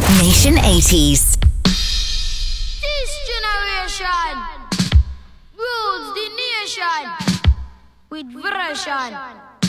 Nation 80s. This generation rules the nation with version.